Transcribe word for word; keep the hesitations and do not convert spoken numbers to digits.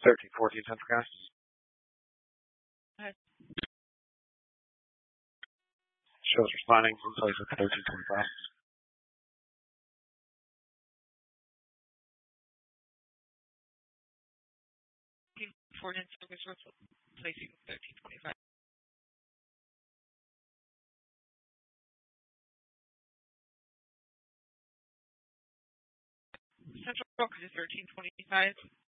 thirteen fourteen Central Gas. Okay. Shows responding from place at thirteen twenty-five. fourteen Central Gas, placing thirteen twenty-five. Central Gas is thirteen twenty-five.